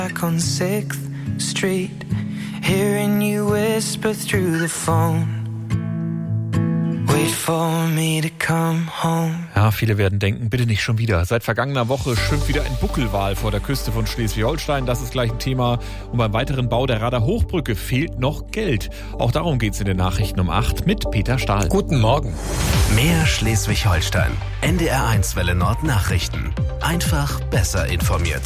Back on 6th Street, hearing you whisper through the phone. Wait for me to come home. Ja, viele werden denken, bitte nicht schon wieder. Seit vergangener Woche schwimmt wieder ein Buckelwal vor der Küste von Schleswig-Holstein. Das ist gleich ein Thema. Und beim weiteren Bau der Rader Hochbrücke fehlt noch Geld. Auch darum geht's in den Nachrichten um 8 mit Peter Stahl. Guten Morgen. Mehr Schleswig-Holstein. NDR1 Welle Nord Nachrichten. Einfach besser informiert.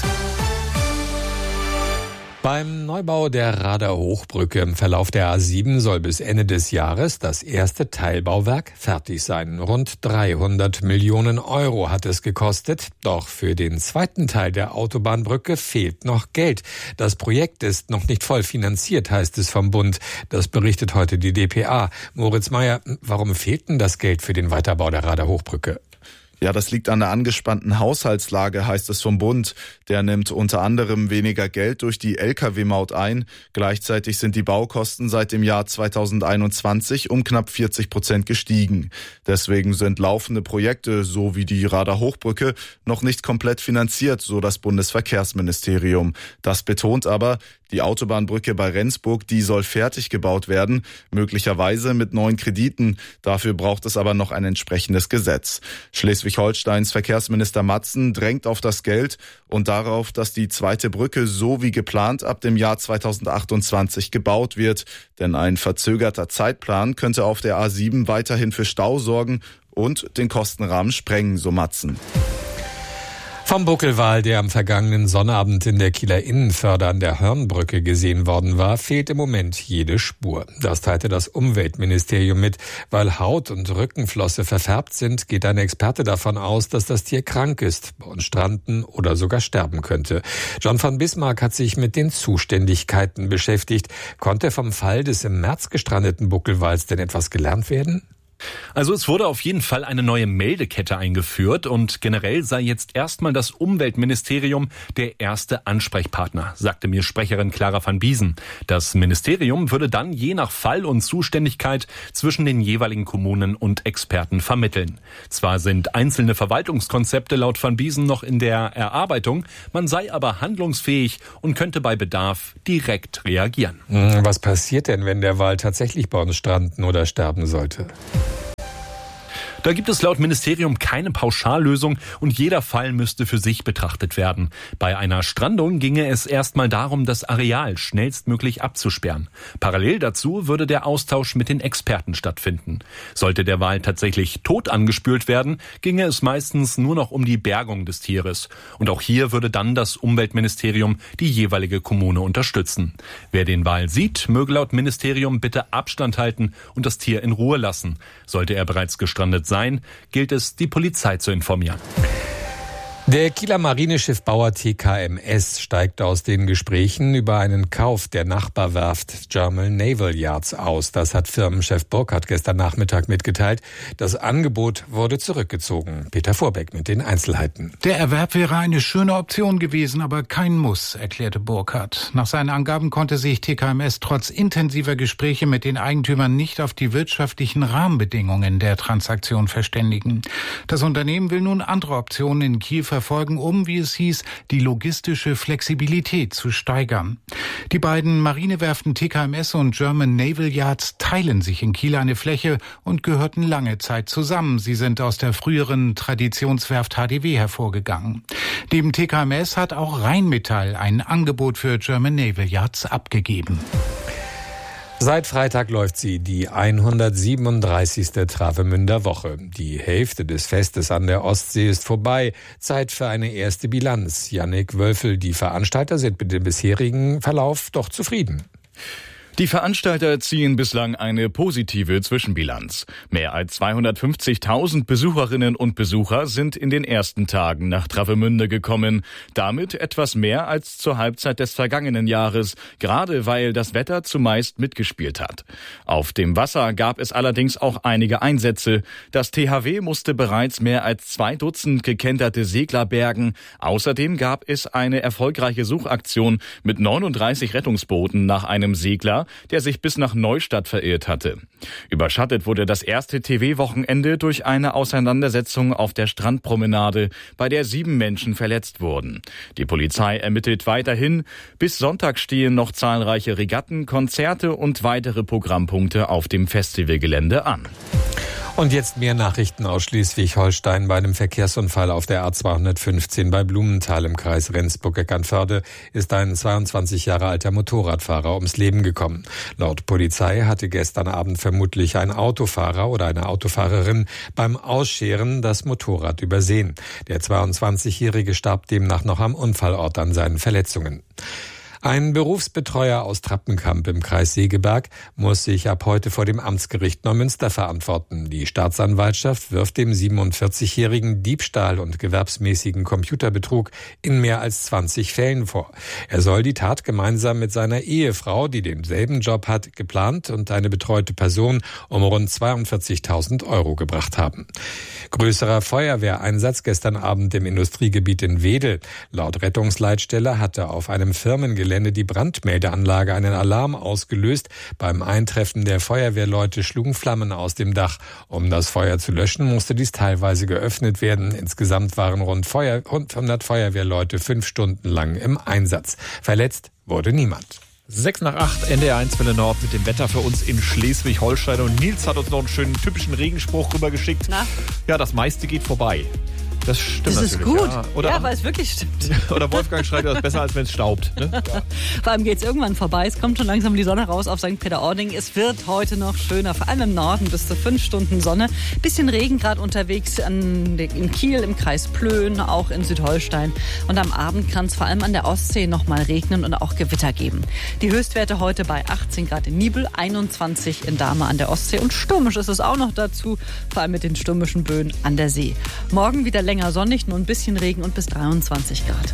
Beim Neubau der Rader Hochbrücke im Verlauf der A7 soll bis Ende des Jahres das erste Teilbauwerk fertig sein. Rund 300 Millionen Euro hat es gekostet. Doch für den zweiten Teil der Autobahnbrücke fehlt noch Geld. Das Projekt ist noch nicht voll finanziert, heißt es vom Bund. Das berichtet heute die dpa. Moritz Meyer, warum fehlt denn das Geld für den Weiterbau der Rader Hochbrücke? Ja, das liegt an der angespannten Haushaltslage, heißt es vom Bund. Der nimmt unter anderem weniger Geld durch die Lkw-Maut ein. Gleichzeitig sind die Baukosten seit dem Jahr 2021 um knapp 40% gestiegen. Deswegen sind laufende Projekte, so wie die Rader Hochbrücke, noch nicht komplett finanziert, so das Bundesverkehrsministerium. Das betont aber, die Autobahnbrücke bei Rendsburg, die soll fertig gebaut werden, möglicherweise mit neuen Krediten. Dafür braucht es aber noch ein entsprechendes Gesetz. Schleswig-Holsteins Verkehrsminister Matzen drängt auf das Geld und darauf, dass die zweite Brücke so wie geplant ab dem Jahr 2028 gebaut wird. Denn ein verzögerter Zeitplan könnte auf der A7 weiterhin für Stau sorgen und den Kostenrahmen sprengen, so Matzen. Vom Buckelwal, der am vergangenen Sonnabend in der Kieler Innenförde an der Hörnbrücke gesehen worden war, fehlt im Moment jede Spur. Das teilte das Umweltministerium mit. Weil Haut und Rückenflosse verfärbt sind, geht ein Experte davon aus, dass das Tier krank ist, bei uns stranden oder sogar sterben könnte. John von Bismarck hat sich mit den Zuständigkeiten beschäftigt. Konnte vom Fall des im März gestrandeten Buckelwals denn etwas gelernt werden? Also es wurde auf jeden Fall eine neue Meldekette eingeführt und generell sei jetzt erstmal das Umweltministerium der erste Ansprechpartner, sagte mir Sprecherin Clara van Biesen. Das Ministerium würde dann je nach Fall und Zuständigkeit zwischen den jeweiligen Kommunen und Experten vermitteln. Zwar sind einzelne Verwaltungskonzepte laut van Biesen noch in der Erarbeitung, man sei aber handlungsfähig und könnte bei Bedarf direkt reagieren. Was passiert denn, wenn der Wal tatsächlich bei uns stranden oder sterben sollte? Da gibt es laut Ministerium keine Pauschallösung und jeder Fall müsste für sich betrachtet werden. Bei einer Strandung ginge es erstmal darum, das Areal schnellstmöglich abzusperren. Parallel dazu würde der Austausch mit den Experten stattfinden. Sollte der Wal tatsächlich tot angespült werden, ginge es meistens nur noch um die Bergung des Tieres. Und auch hier würde dann das Umweltministerium die jeweilige Kommune unterstützen. Wer den Wal sieht, möge laut Ministerium bitte Abstand halten und das Tier in Ruhe lassen. Sollte er bereits gestrandet sein, gilt es, die Polizei zu informieren. Der Kieler Marineschiffbauer TKMS steigt aus den Gesprächen über einen Kauf der Nachbarwerft German Naval Yards aus. Das hat Firmenchef Burkhardt gestern Nachmittag mitgeteilt. Das Angebot wurde zurückgezogen. Peter Vorbeck mit den Einzelheiten. Der Erwerb wäre eine schöne Option gewesen, aber kein Muss, erklärte Burkhardt. Nach seinen Angaben konnte sich TKMS trotz intensiver Gespräche mit den Eigentümern nicht auf die wirtschaftlichen Rahmenbedingungen der Transaktion verständigen. Das Unternehmen will nun andere Optionen in Kiel verfolgen, um, wie es hieß, die logistische Flexibilität zu steigern. Die beiden Marinewerften TKMS und German Naval Yards teilen sich in Kiel eine Fläche und gehörten lange Zeit zusammen. Sie sind aus der früheren Traditionswerft HDW hervorgegangen. Neben TKMS hat auch Rheinmetall ein Angebot für German Naval Yards abgegeben. Seit Freitag läuft sie, die 137. Travemünder Woche. Die Hälfte des Festes an der Ostsee ist vorbei. Zeit für eine erste Bilanz. Jannik Wölfel, die Veranstalter sind mit dem bisherigen Verlauf doch zufrieden. Die Veranstalter ziehen bislang eine positive Zwischenbilanz. Mehr als 250.000 Besucherinnen und Besucher sind in den ersten Tagen nach Travemünde gekommen. Damit etwas mehr als zur Halbzeit des vergangenen Jahres, gerade weil das Wetter zumeist mitgespielt hat. Auf dem Wasser gab es allerdings auch einige Einsätze. Das THW musste bereits mehr als 2 Dutzend gekenterte Segler bergen. Außerdem gab es eine erfolgreiche Suchaktion mit 39 Rettungsbooten nach einem Segler, Fahrer, der sich bis nach Neustadt verirrt hatte. Überschattet wurde das erste TW-Wochenende durch eine Auseinandersetzung auf der Strandpromenade, bei der 7 Menschen verletzt wurden. Die Polizei ermittelt weiterhin. Bis Sonntag stehen noch zahlreiche Regatten, Konzerte und weitere Programmpunkte auf dem Festivalgelände an. Und jetzt mehr Nachrichten aus Schleswig-Holstein. Bei einem Verkehrsunfall auf der A215 bei Blumenthal im Kreis Rendsburg-Eckernförde ist ein 22 Jahre alter Motorradfahrer ums Leben gekommen. Laut Polizei hatte gestern Abend vermutlich ein Autofahrer oder eine Autofahrerin beim Ausscheren das Motorrad übersehen. Der 22-Jährige starb demnach noch am Unfallort an seinen Verletzungen. Ein Berufsbetreuer aus Trappenkamp im Kreis Segeberg muss sich ab heute vor dem Amtsgericht Neumünster verantworten. Die Staatsanwaltschaft wirft dem 47-Jährigen Diebstahl und gewerbsmäßigen Computerbetrug in mehr als 20 Fällen vor. Er soll die Tat gemeinsam mit seiner Ehefrau, die denselben Job hat, geplant und eine betreute Person um rund 42.000 € gebracht haben. Größerer Feuerwehreinsatz gestern Abend im Industriegebiet in Wedel. Laut Rettungsleitstelle hatte auf einem Firmengelände die Brandmeldeanlage einen Alarm ausgelöst. Beim Eintreffen der Feuerwehrleute schlugen Flammen aus dem Dach. Um das Feuer zu löschen, musste dies teilweise geöffnet werden. Insgesamt waren rund 100 Feuerwehrleute 5 Stunden lang im Einsatz. Verletzt wurde niemand. 6:08, NDR 1 Welle Nord mit dem Wetter für uns in Schleswig-Holstein. Und Nils hat uns noch einen schönen typischen Regenspruch rübergeschickt. Na? Ja, das meiste geht vorbei. Das stimmt das natürlich. Das ist gut. Ja, oder, ja, weil es wirklich stimmt. Oder Wolfgang schreit, das ist besser, als wenn es staubt. Ne? Ja. Vor allem geht es irgendwann vorbei. Es kommt schon langsam die Sonne raus auf St. Peter-Ording. Es wird heute noch schöner, vor allem im Norden bis zu 5 Stunden Sonne. Bisschen Regen gerade unterwegs in Kiel, im Kreis Plön, auch in Südholstein. Und am Abend kann es vor allem an der Ostsee noch mal regnen und auch Gewitter geben. Die Höchstwerte heute bei 18 Grad in Nibel, 21 in Dahme an der Ostsee. Und stürmisch ist es auch noch dazu, vor allem mit den stürmischen Böen an der See. Morgen wieder länger sonnig, nur ein bisschen Regen und bis 23 Grad.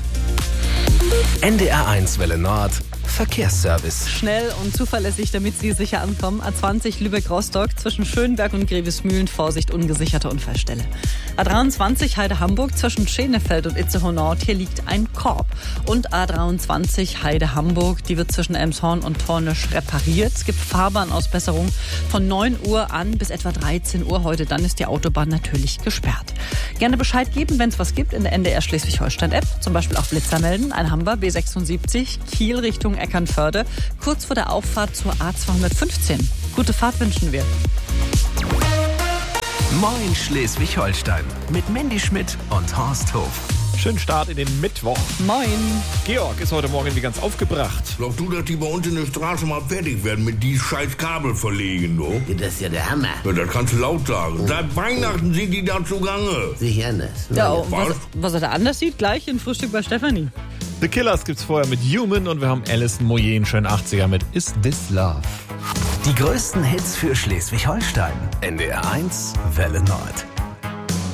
NDR 1 Welle Nord Verkehrsservice. Schnell und zuverlässig, damit Sie sicher ankommen. A20 Lübeck-Rostock zwischen Schönberg und Grevesmühlen. Vorsicht, ungesicherte Unfallstelle. A23 Heide-Hamburg zwischen Schenefeld und Itzehoe Nord. Hier liegt ein Korb. Und A23 Heide-Hamburg, die wird zwischen Elmshorn und Tornisch repariert. Es gibt Fahrbahnausbesserung von 9 Uhr an bis etwa 13 Uhr heute. Dann ist die Autobahn natürlich gesperrt. Gerne Bescheid geben, wenn es was gibt in der NDR Schleswig-Holstein-App. Zum Beispiel auch Blitzer melden. Einen haben wir, B76 Kiel Richtung Eckernförde, kurz vor der Auffahrt zur A215. Gute Fahrt wünschen wir. Moin Schleswig-Holstein mit Mandy Schmidt und Horst Hof. Schönen Start in den Mittwoch. Moin. Georg ist heute Morgen wie ganz aufgebracht. Glaubst du, dass die bei uns in der Straße mal fertig werden mit die scheiß Kabel verlegen, du? Ja, das ist ja der Hammer. Ja, das kannst du laut sagen. Seit Weihnachten sind die da zugange. Sicher anders. Ja, was er da anders sieht, gleich in Frühstück bei Stefanie. The Killers gibt's vorher mit Human und wir haben Alison Moyet in schönen 80er mit Is This Love. Die größten Hits für Schleswig-Holstein. NDR 1 Welle Nord.